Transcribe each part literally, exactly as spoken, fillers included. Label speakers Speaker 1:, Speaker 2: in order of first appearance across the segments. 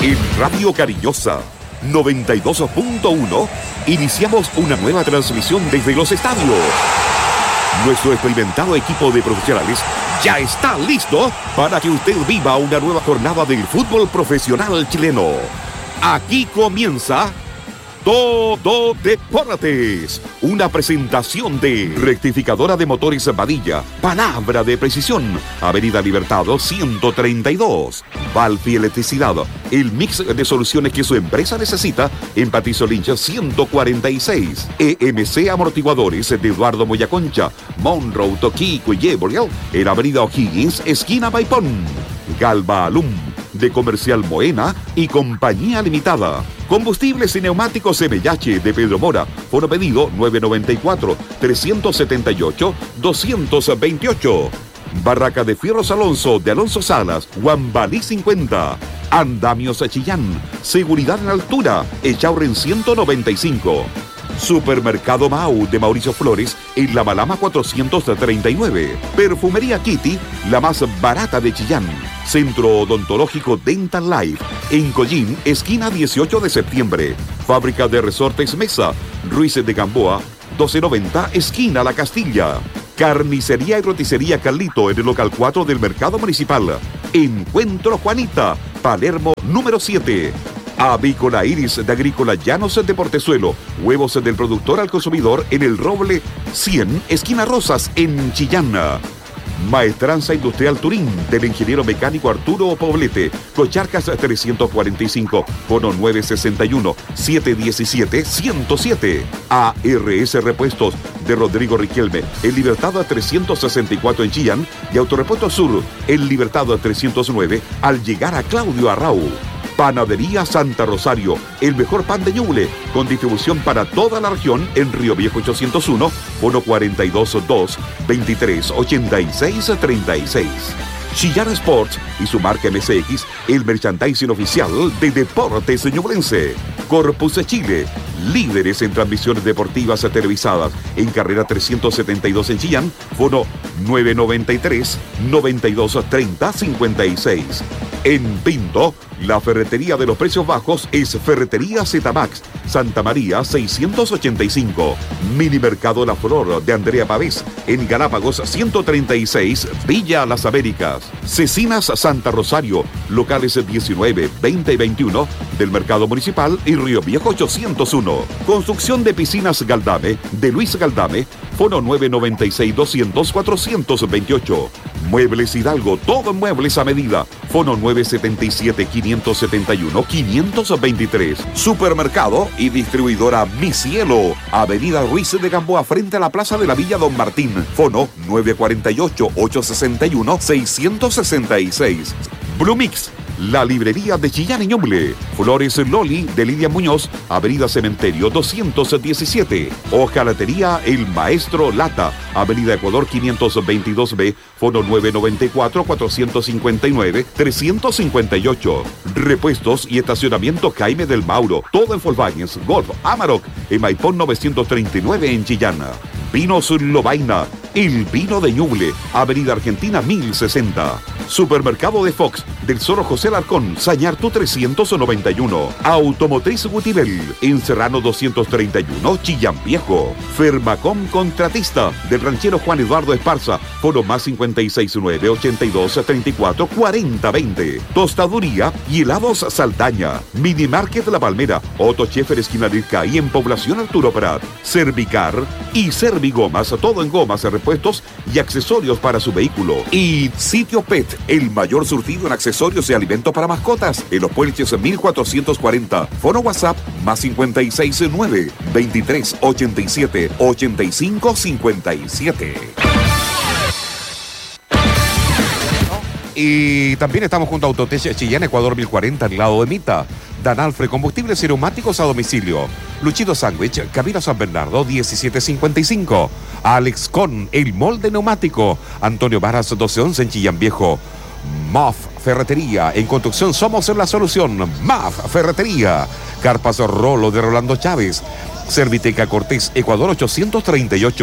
Speaker 1: En Radio Cariñosa noventa y dos punto uno iniciamos una nueva transmisión desde los estadios. Nuestro experimentado equipo de profesionales ya está listo para que usted viva una nueva jornada del fútbol profesional chileno. Aquí comienza Todo Deportes, una presentación de Rectificadora de Motores Badilla, palabra de precisión, Avenida Libertado ciento treinta y dos. Valfi Electricidad, el mix de soluciones que su empresa necesita en Patricio Lynch ciento cuarenta y seis. E M C Amortiguadores de Eduardo Moyaconcha, Monroe, Toquico y Gabriel, en Avenida O'Higgins, esquina Maipón. Galva Alum, de Comercial Moena y Compañía Limitada. Combustibles y neumáticos M H de Pedro Mora. Foro pedido nueve noventa y cuatro, trescientos setenta y ocho, doscientos veintiocho. Barraca de Fierros Alonso de Alonso Salas, Guambalí cincuenta. Andamios Chillán, seguridad en altura, Echaurren ciento noventa y cinco. Supermercado Mau de Mauricio Flores en La Malama cuatrocientos treinta y nueve. Perfumería Kitty, la más barata de Chillán. Centro Odontológico Dental Life en Collín, esquina dieciocho de septiembre. Fábrica de Resortes Mesa, Ruiz de Gamboa, doce noventa, esquina La Castilla. Carnicería y Roticería Carlito en el local cuatro del Mercado Municipal. Encuentro Juanita, Palermo número siete. Avícola Iris de Agrícola Llanos de Portezuelo. Huevos del productor al consumidor en el Roble cien, esquina Rosas, en Chillán. Maestranza Industrial Turín del ingeniero mecánico Arturo Poblete. Cocharcas trescientos cuarenta y cinco, cono nueve sesenta y uno, setecientos diecisiete, ciento siete. A R S Repuestos de Rodrigo Riquelme, el Libertad trescientos sesenta y cuatro en Chillán, y Autorepuesto Sur, el Libertad trescientos nueve, al llegar a Claudio Arrau. Panadería Santa Rosario, el mejor pan de Ñuble, con distribución para toda la región en Río Viejo ochocientos uno, fono cuarenta y dos dos, veintitrés ochenta y seis treinta y seis. Chillán Sports y su marca M S X, el merchandising oficial de Deportes Ñublense. Corpus Chile, líderes en transmisiones deportivas televisadas, en carrera trescientos setenta y dos en Chillán, fono nueve noventa y tres, noventa y dos treinta, cincuenta y seis. En Pinto, la ferretería de los precios bajos es Ferretería Zemax, Santa María seiscientos ochenta y cinco. Mini Mercado La Flor de Andrea Pavés, en Galápagos ciento treinta y seis, Villa Las Américas. Cecinas Santa Rosario, locales diecinueve, veinte y veintiuno del Mercado Municipal y Río Viejo ochocientos uno. Construcción de piscinas Galdame, de Luis Galdame, fono nueve noventa y seis, doscientos, cuatrocientos veintiocho. Muebles Hidalgo, todo en muebles a medida, fono nueve setenta y siete, quinientos setenta y uno, quinientos veintitrés. Supermercado y distribuidora Mi Cielo, Avenida Ruiz de Gamboa frente a la Plaza de la Villa Don Martín, fono nueve cuarenta y ocho, ochocientos sesenta y uno, seiscientos sesenta y seis. Blue Mix, la librería de Chillán y Ñuble. Flores Loli de Lidia Muñoz, Avenida Cementerio doscientos diecisiete. Hojalatería El Maestro Lata, Avenida Ecuador quinientos veintidós B, fono nueve noventa y cuatro, cuatrocientos cincuenta y nueve, trescientos cincuenta y ocho. Repuestos y estacionamiento Jaime del Mauro, todo en Volkswagen, Golf, Amarok, en Maipón novecientos treinta y nueve en Chillán. Vinos Lobaina, el vino de Ñuble, Avenida Argentina mil sesenta. Supermercado de Fox, del Zorro José Larcón, Sañartu trescientos noventa y uno. Automotriz Gutibel, en Serrano doscientos treinta y uno, Chillán Viejo. Fermacom Contratista, del ranchero Juan Eduardo Esparza, foro más cincuenta y seis nueve, ochenta y dos, treinta y cuatro, cuarenta veinte. Tostaduría y helados Saldaña. Mini Market La Palmera, Otto Scheffer esquina Lircay en Población Arturo Prat. Servicar y Servigomas, todo en gomas, repuestos y accesorios para su vehículo. Y Sitio Pet, el mayor surtido en accesorios y alimentos para mascotas, en Los Puelches mil cuatrocientos cuarenta. Fono WhatsApp más cincuenta y seis nueve, veintitrés ochenta y siete, ochenta y cinco cincuenta y siete. Y también estamos junto a Autotech Chillán, Ecuador mil cuarenta, al lado de Mita. Dan Alfred, combustibles y neumáticos a domicilio. Luchito Sándwich, Camino San Bernardo, diecisiete cincuenta y cinco. Alex Con, el molde neumático. Antonio Varas, doce once en Chillán Viejo. M A F Ferretería, en construcción somos la solución. M A F Ferretería. Carpas Rolo de Rolando Chávez. Serviteca Cortés, Ecuador ochocientos treinta y ocho.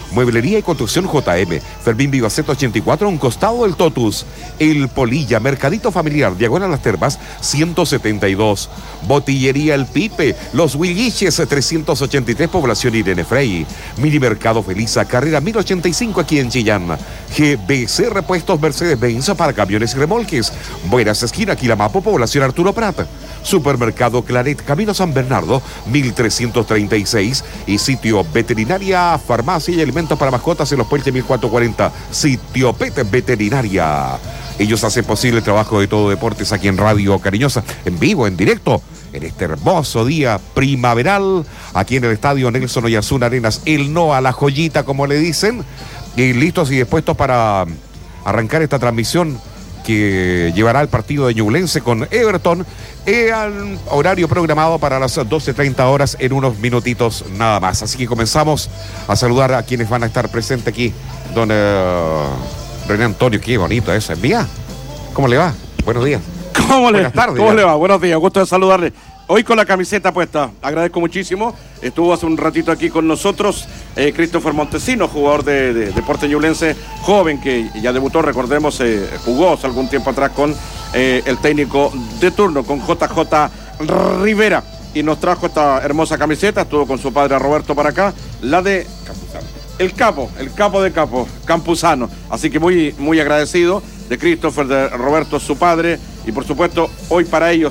Speaker 1: Mueblería y construcción J M, Fermín Vivaceta ochenta y cuatro, a un costado del Totus. El Polilla, Mercadito Familiar, diagonal Las Termas, ciento setenta y dos. Botillería El Pipe, Los Huilliches, trescientos ochenta y tres, población Irene Frey. Mini Mercado Felisa, carrera mil ochenta y cinco, aquí en Chillán. G B C Repuestos Mercedes-Benz para camiones y remolques. Buenas esquina, Quilamapo, población Arturo Prat. Supermercado Claret, Camino San Bernardo, mil trescientos treinta y seis. Y sitio Veterinaria, Farmacia y Alimentos para Mascotas en los Puentes mil cuatrocientos cuarenta. Sitio Pet Veterinaria. Ellos hacen posible el trabajo de Todo Deportes aquí en Radio Cariñosa, en vivo, en directo, en este hermoso día primaveral, aquí en el estadio Nelson Oyarzún Arenas, el no a la joyita, como le dicen, y listos y dispuestos para arrancar esta transmisión que llevará el partido de Ñublense con Everton, eh, al horario programado para las doce treinta horas, en unos minutitos nada más. Así que comenzamos a saludar a quienes van a estar presentes aquí. Don uh, René Antonio, qué bonito eso, es mía. ¿Cómo le va? Buenos días.
Speaker 2: ¿Cómo le,
Speaker 1: Buenas tardes.
Speaker 2: ¿Cómo
Speaker 1: ya.
Speaker 2: le va? Buenos días, gusto de saludarle. Hoy con la camiseta puesta, agradezco muchísimo. Estuvo hace un ratito aquí con nosotros eh, Christopher Montesino, jugador de, de Deportes Ñublense, joven que ya debutó, recordemos, eh, jugó hace algún tiempo atrás con eh, el técnico de turno, con J J Rivera. Y nos trajo esta hermosa camiseta, estuvo con su padre Roberto para acá, la de Campuzano. El capo, el capo de capo, Campuzano. Así que muy, muy agradecido de Christopher, de Roberto, su padre. Y por supuesto, hoy para ellos